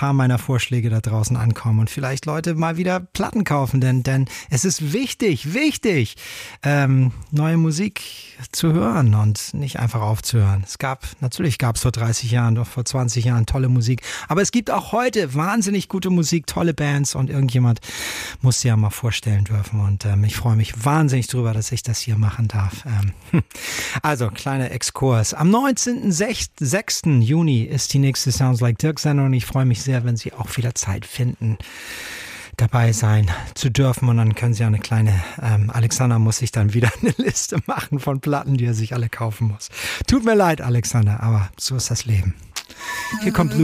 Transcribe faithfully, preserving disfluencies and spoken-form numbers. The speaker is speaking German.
paar meiner Vorschläge da draußen ankommen und vielleicht Leute mal wieder Platten kaufen, denn, denn es ist wichtig, wichtig, ähm, neue Musik zu hören und nicht einfach aufzuhören. Es gab, natürlich gab es vor dreißig Jahren, doch vor zwanzig Jahren tolle Musik, aber es gibt auch heute wahnsinnig gute Musik, tolle Bands und irgendjemand muss sie ja mal vorstellen dürfen und ähm, ich freue mich wahnsinnig drüber, dass ich das hier machen darf. Ähm, also, kleiner Exkurs. Am neunzehnten sechsten Juni ist die nächste Sounds Like Dirk Sendung und ich freue mich sehr, wenn Sie auch wieder Zeit finden, dabei sein zu dürfen und dann können Sie eine kleine, ähm, Alexander muss sich dann wieder eine Liste machen von Platten, die er sich alle kaufen muss. Tut mir leid, Alexander, aber so ist das Leben. Hier kommt